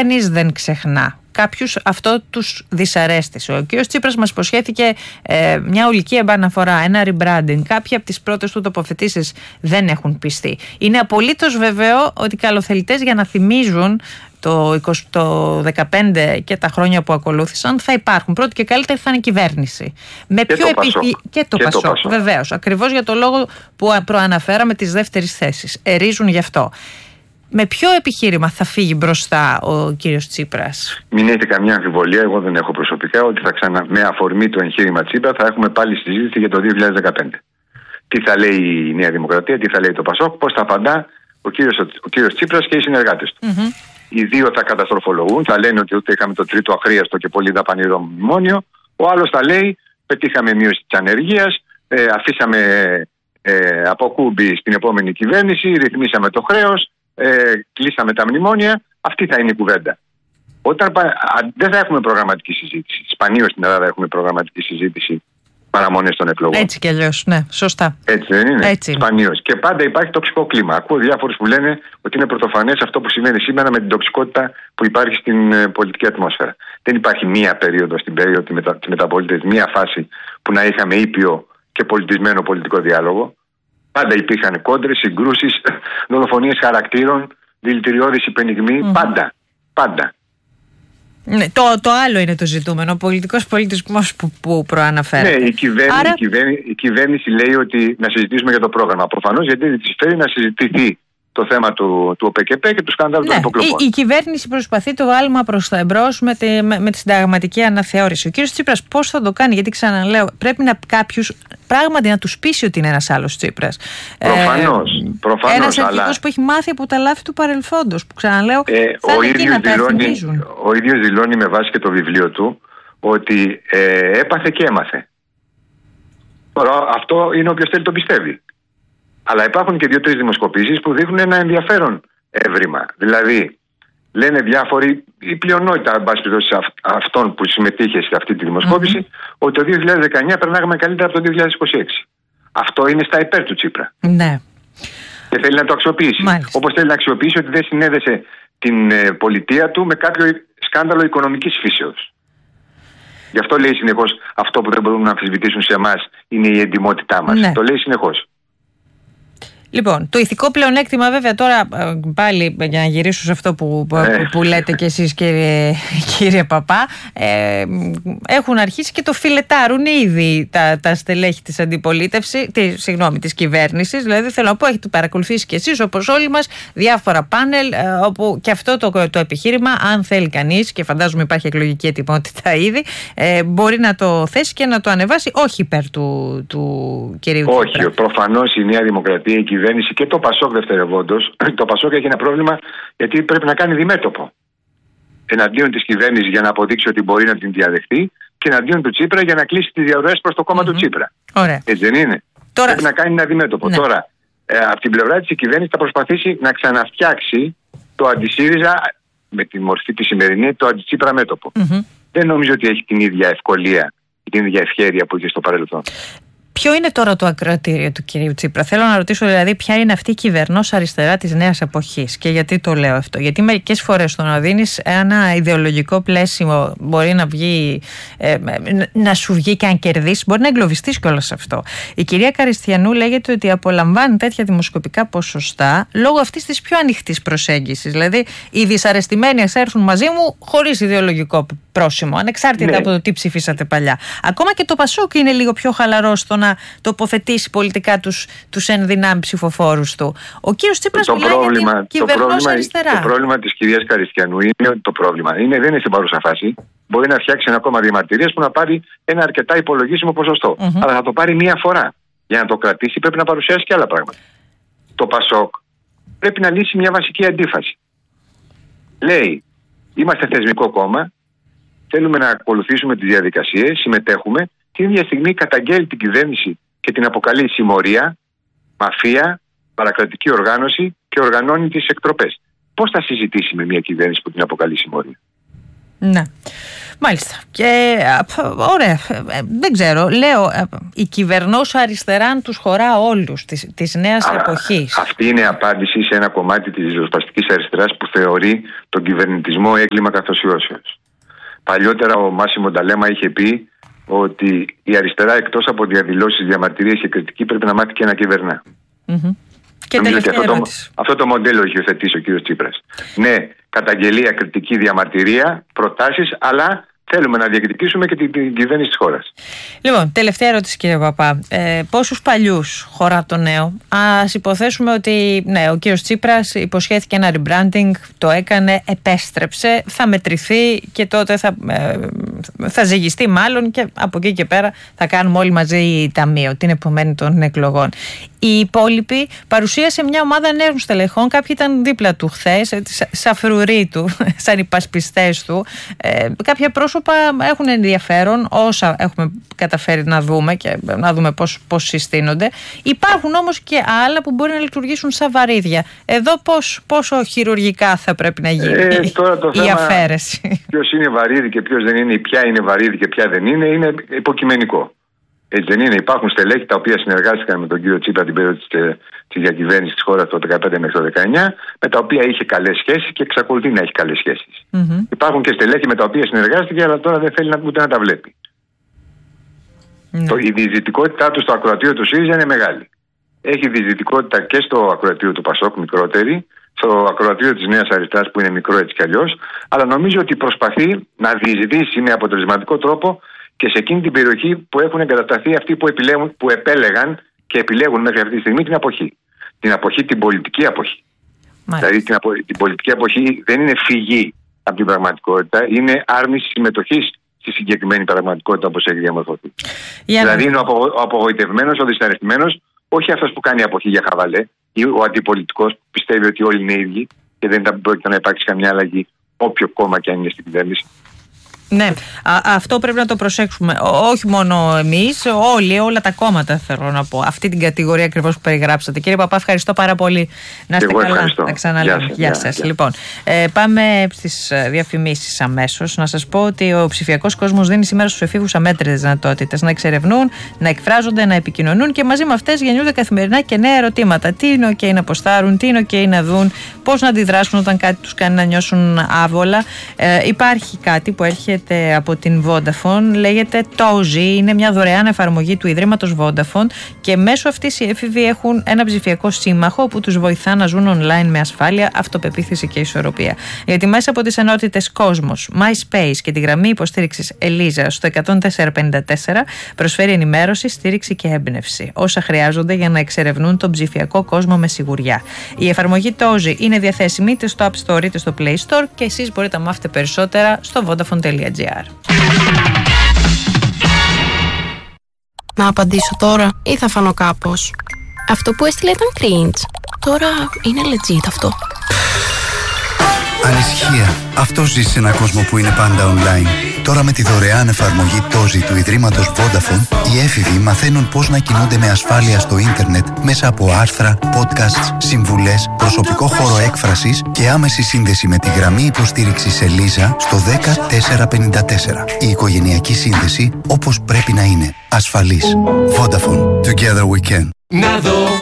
κανείς δεν ξεχνά. Κάποιους αυτό τους δυσαρέστησε. Ο κ. Τσίπρας μας υποσχέθηκε μια ολική επαναφορά, ένα rebranding. Κάποιοι από τις πρώτες του τοποθετήσεις δεν έχουν πιστεί. Είναι απολύτως βέβαιο ότι οι καλοθελητές για να θυμίζουν το 2015 και τα χρόνια που ακολούθησαν θα υπάρχουν. Πρώτη και καλύτερη θα είναι η κυβέρνηση. Και το ΠΑΣΟΚ, βεβαίως. Ακριβώς για το λόγο που προαναφέραμε τις δεύτερες θέσεις. Ερίζουν γι' αυτό. Με ποιο επιχείρημα θα φύγει μπροστά ο κύριος Τσίπρας? Μην έχετε καμιά αμφιβολία, εγώ δεν έχω προσωπικά, ότι με αφορμή το εγχείρημα Τσίπρα θα έχουμε πάλι συζήτηση για το 2015. Τι θα λέει η Νέα Δημοκρατία, τι θα λέει το ΠΑΣΟΚ, πώς θα απαντά ο κύριος Τσίπρας και οι συνεργάτες του. Οι δύο θα καταστροφολογούν, θα λένε ότι ούτε είχαμε το τρίτο αχρίαστο και πολύ δαπανηρό μνημόνιο. Ο άλλος θα λέει: πετύχαμε μείωση της ανεργίας, αφήσαμε αποκούμπι στην επόμενη κυβέρνηση, ρυθμίσαμε το χρέος, κλείσαμε τα μνημόνια. Αυτή θα είναι η κουβέντα. Δεν θα έχουμε προγραμματική συζήτηση. Σπανίως στην Ελλάδα έχουμε προγραμματική συζήτηση παραμονές των εκλογών. Έτσι κι αλλιώς, ναι, σωστά. Έτσι δεν είναι? Έτσι. Σπανίως. Και πάντα υπάρχει τοξικό κλίμα. Ακούω διάφορους που λένε ότι είναι πρωτοφανές αυτό που συμβαίνει σήμερα με την τοξικότητα που υπάρχει στην πολιτική ατμόσφαιρα. Δεν υπάρχει μία περίοδο στην περίοδο τη μεταπολίτευση, μία φάση που να είχαμε ήπιο και πολιτισμένο πολιτικό διάλογο. Πάντα υπήρχαν κόντρες, συγκρούσεις, δολοφονίες χαρακτήρων, δηλητηριώδεις υπενιγμοί. Πάντα. Ναι, το άλλο είναι το ζητούμενο, ο πολιτικός πολιτισμός που προαναφέρατε. Ναι, η κυβέρνηση λέει ότι να συζητήσουμε για το πρόγραμμα. Προφανώς γιατί δεν της φέρει να συζητηθεί το θέμα του ΟΠΕΚΕΠΕ και του σκανδάλου των υποκλοπών. Η κυβέρνηση προσπαθεί το άλμα προς τα εμπρός με τη συνταγματική αναθεώρηση. Ο κύριος Τσίπρας πώς θα το κάνει? Γιατί ξαναλέω, πρέπει κάποιους πράγματι να τους πείσει ότι είναι ένας άλλος Τσίπρας. Προφανώς. Ένας αρχηγός που έχει μάθει από τα λάθη του παρελθόντος, που ξαναλέω ο ίδιος δηλώνει με βάση και το βιβλίο του ότι έπαθε και έμαθε. Τώρα αυτό είναι όποιος θέλει το πιστεύει. Αλλά υπάρχουν και 2-3 δημοσκοπήσεις που δείχνουν ένα ενδιαφέρον έβριμα. Δηλαδή, λένε διάφοροι, η πλειονότητα εν πάση περιπτώσει αυτών που συμμετείχε σε αυτή τη δημοσκόπηση, ότι το 2019 περνάγαμε καλύτερα από το 2026. Αυτό είναι στα υπέρ του Τσίπρα. Ναι. Και θέλει να το αξιοποιήσει. Όπως θέλει να αξιοποιήσει ότι δεν συνέδεσε την πολιτεία του με κάποιο σκάνδαλο οικονομικής φύσεως. Γι' αυτό λέει συνεχώς αυτό που δεν μπορούν να αμφισβητήσουν σε εμάς είναι η εντιμότητά μας. Ναι. Το λέει συνεχώς. Λοιπόν, το ηθικό πλεονέκτημα βέβαια τώρα πάλι για να γυρίσω σε αυτό που λέτε κι εσείς κύριε Παπά, έχουν αρχίσει και το φιλετάρουν ήδη τα στελέχη της αντιπολίτευσης, της κυβέρνησης. Δηλαδή θέλω να πω, έχετε παρακολουθήσει κι εσείς όπως όλοι μας διάφορα πάνελ όπου και αυτό το επιχείρημα, αν θέλει κανείς, και φαντάζομαι υπάρχει εκλογική ετοιμότητα ήδη, μπορεί να το θέσει και να το ανεβάσει, όχι υπέρ του κυρίου Τσίπρα. Όχι, προφανώς η Νέα Δημοκρατία, η κυβέρνηση και το ΠΑΣΟΚ δευτερευόντως. Το ΠΑΣΟΚ έχει ένα πρόβλημα γιατί πρέπει να κάνει διμέτωπο εναντίον της κυβέρνησης για να αποδείξει ότι μπορεί να την διαδεχτεί και εναντίον του Τσίπρα για να κλείσει τις διαδροές προς το κόμμα του Τσίπρα. Ωραία. Έτσι δεν είναι? Τώρα... Πρέπει να κάνει ένα διμέτωπο. Ναι. Τώρα, από την πλευρά της η κυβέρνηση θα προσπαθήσει να ξαναφτιάξει το αντισύριζα με τη μορφή τη σημερινή, το αντιτσίπρα μέτωπο. Δεν νομίζω ότι έχει την ίδια ευκολία ή την ίδια ευχέρεια που είχε στο παρελθόν. Ποιο είναι τώρα το ακροατήριο του κυρίου Τσίπρα? Θέλω να ρωτήσω δηλαδή ποια είναι αυτή η κυβερνός αριστερά της νέας εποχής και γιατί το λέω αυτό. Γιατί μερικές φορές το να δίνεις ένα ιδεολογικό πλαίσιο μπορεί να βγει, να σου βγει και αν κερδίσει, μπορεί να εγκλωβιστείς κιόλας αυτό. Η κυρία Καριστιανού λέγεται ότι απολαμβάνει τέτοια δημοσκοπικά ποσοστά λόγω αυτής της πιο ανοιχτής προσέγγισης. Δηλαδή οι δυσαρεστημένοι ας έρθουν μαζί μου χωρίς ιδεολογικό πρόσημο, ανεξάρτητα από το τι ψηφίσατε παλιά. Ακόμα και το ΠΑΣΟΚ είναι λίγο πιο χαλαρό στο να τοποθετήσει πολιτικά τους ενδυνάμει ψηφοφόρους του. Ο κύριος Τσίπρας μιλάει για την κυβερνός αριστερά. Το πρόβλημα της κυρίας Καριστιανού είναι ότι το πρόβλημα δεν είναι στην παρούσα φάση. Μπορεί να φτιάξει ένα κόμμα διαμαρτυρίας που να πάρει ένα αρκετά υπολογίσιμο ποσοστό. Αλλά θα το πάρει μία φορά. Για να το κρατήσει πρέπει να παρουσιάσει και άλλα πράγματα. Το ΠΑΣΟΚ πρέπει να λύσει μια βασική αντίφαση. Λέει, είμαστε θεσμικό κόμμα, θέλουμε να ακολουθήσουμε τις διαδικασίες, συμμετέχουμε. Την ίδια στιγμή καταγγέλει την κυβέρνηση και την αποκαλεί συμμορία, μαφία, παρακρατική οργάνωση και οργανώνει τις εκτροπές. Πώς θα συζητήσει με μια κυβέρνηση που την αποκαλεί συμμορία? Ναι. Μάλιστα. Και ωραία. Δεν ξέρω. Λέω, η κυβερνός αριστεράν τους χωρά όλους της νέας εποχής. Αυτή είναι απάντηση σε ένα κομμάτι της ριζοσπαστικής αριστεράς που θεωρεί τον κυβερνητισμό έγκλημα καθοσιώσεως. Παλιότερα ο Μάσιμο Νταλέμα είχε πει ότι η αριστερά, εκτός από διαδηλώσεις, διαμαρτυρίες και κριτική, πρέπει να μάθει και να κυβερνά. Και τελευταία ερώτηση. Αυτό το μοντέλο έχει υιοθετήσει ο κύριος Τσίπρας. Ναι, καταγγελία, κριτική, διαμαρτυρία, προτάσεις, αλλά θέλουμε να διεκδικήσουμε και την κυβέρνηση της χώρας. Λοιπόν, τελευταία ερώτηση, κύριε Παπά. Πόσους παλιούς χωρά το νέο? Ας υποθέσουμε ότι ναι, ο κύριος Τσίπρας υποσχέθηκε ένα rebranding, το έκανε, επέστρεψε, θα μετρηθεί και τότε θα ζυγιστεί μάλλον και από εκεί και πέρα θα κάνουμε όλοι μαζί ταμείο την επομένη των εκλογών. Οι υπόλοιποι παρουσίασε μια ομάδα νέων στελεχών. Κάποιοι ήταν δίπλα του χθες, σαν φρουροί του, σαν υπασπιστές του. Κάποια πρόσωπα έχουν ενδιαφέρον, όσα έχουμε καταφέρει να δούμε και να δούμε πώς συστήνονται. Υπάρχουν όμως και άλλα που μπορεί να λειτουργήσουν σαν βαρύδια. Εδώ πόσο χειρουργικά θα πρέπει να γίνει τώρα το θέμα, η αφαίρεση? Ποιος είναι βαρύδι και ποιος δεν είναι, ποια είναι βαρύδι και ποια δεν είναι υποκειμενικό. Έτσι δεν είναι? Υπάρχουν στελέχη τα οποία συνεργάστηκαν με τον κύριο Τσίπρα την περίοδο της διακυβέρνησης της χώρας το 2015 μέχρι το 2019, με τα οποία είχε καλές σχέσεις και εξακολουθεί να έχει καλές σχέσεις. Υπάρχουν και στελέχη με τα οποία συνεργάστηκε, αλλά τώρα δεν θέλει ούτε να τα βλέπει. Η διεισδυτικότητά του στο ακροατήριο του ΣΥΡΙΖΑ είναι μεγάλη. Έχει διεισδυτικότητα και στο ακροατήριο του ΠΑΣΟΚ, μικρότερη, στο ακροατήριο της Νέας Αριστεράς που είναι μικρό έτσι κι αλλιώς, αλλά νομίζω ότι προσπαθεί να διεισδύσει με αποτελεσματικό τρόπο και σε εκείνη την περιοχή που έχουν εγκατασταθεί αυτοί που επέλεγαν και επιλέγουν μέχρι αυτή τη στιγμή την αποχή. Την αποχή, την πολιτική αποχή. Δηλαδή την πολιτική αποχή δεν είναι φυγή από την πραγματικότητα, είναι άρνηση συμμετοχής στη συγκεκριμένη πραγματικότητα όπως έχει διαμορφωθεί. Δηλαδή είναι ο απογοητευμένος, ο δυσαρεστημένος, όχι αυτός που κάνει αποχή για χαβαλέ, ή ο αντιπολιτικός που πιστεύει ότι όλοι είναι ίδιοι και δεν πρόκειται να υπάρξει καμιά αλλαγή, όποιο κόμμα και αν είναι στην κυβέρνηση. Ναι, αυτό πρέπει να το προσέξουμε. Όχι μόνο εμείς, όλα τα κόμματα θέλω να πω. Αυτή την κατηγορία ακριβώς που περιγράψατε. Κύριε Παπά, ευχαριστώ πάρα πολύ. Να είστε καλά. Να ξαναλέμε. Γεια σας. Λοιπόν, πάμε στις διαφημίσεις αμέσως. Να σας πω ότι ο ψηφιακός κόσμος δίνει σήμερα στους εφήβους αμέτρητες δυνατότητες να εξερευνούν, να εκφράζονται, να επικοινωνούν και μαζί με αυτές γεννιούνται καθημερινά και νέα ερωτήματα. Τι είναι OK να ποστάρουν, τι είναι OK να δουν, πώς να αντιδράσουν όταν κάτι τους κάνει να νιώσουν άβολα. Υπάρχει κάτι που έρχεται από την Vodafone, λέγεται Tozi, είναι μια δωρεάν εφαρμογή του Ιδρύματος Vodafone και μέσω αυτής οι έφηβοι έχουν ένα ψηφιακό σύμμαχο που τους βοηθά να ζουν online με ασφάλεια, αυτοπεποίθηση και ισορροπία. Γιατί μέσα από τις ενότητες Cosmos, MySpace και τη γραμμή υποστήριξης Eliza στο 10454 προσφέρει ενημέρωση, στήριξη και έμπνευση, όσα χρειάζονται για να εξερευνούν τον ψηφιακό κόσμο με σιγουριά. Η εφαρμογή Tozi είναι διαθέσιμη είτε στο App Store είτε στο Play Store και εσείς μπορείτε να μάθετε περισσότερα στο vodafone.gr. Να απαντήσω τώρα ή θα φανώ κάπως? Αυτό που έστειλε ήταν cringe. Τώρα είναι legit αυτό. Ανησυχία. Αυτό ζει σε έναν κόσμο που είναι πάντα online. Τώρα με τη δωρεάν εφαρμογή Tozi του Ιδρύματος Vodafone, οι έφηβοι μαθαίνουν πώς να κινούνται με ασφάλεια στο ίντερνετ μέσα από άρθρα, podcasts, συμβουλές, προσωπικό χώρο έκφρασης και άμεση σύνδεση με τη γραμμή υποστήριξης Eliza στο 10454. Η οικογενειακή σύνδεση όπως πρέπει να είναι. Ασφαλής. Vodafone. Together we can. Να δω